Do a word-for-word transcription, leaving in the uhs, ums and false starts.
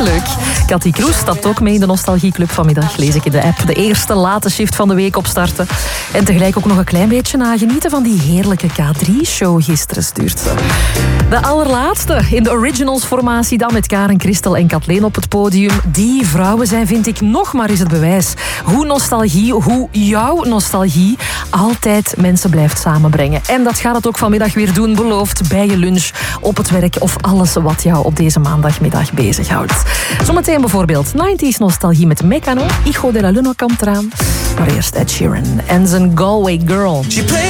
leuk. Cathy Kroes stapt ook mee in de Nostalgieclub vanmiddag. Lees ik in de app. De eerste late shift van de week opstarten. En tegelijk ook nog een klein beetje na genieten van die heerlijke K drie show gisteren stuurt ze. De allerlaatste in de Originals-formatie dan met Karen, Christel en Kathleen op het podium. Die vrouwen zijn, vind ik, nog maar eens het bewijs. Hoe nostalgie, hoe jouw nostalgie altijd mensen blijft samenbrengen. En dat gaat het ook vanmiddag weer doen, beloofd, bij je lunch, op het werk of alles wat jou op deze maandagmiddag bezighoudt. Zometeen bijvoorbeeld nineties nostalgie met Mecano. Hijo de la Luna komt eraan. Maar eerst Ed Sheeran en zijn Galway Girl.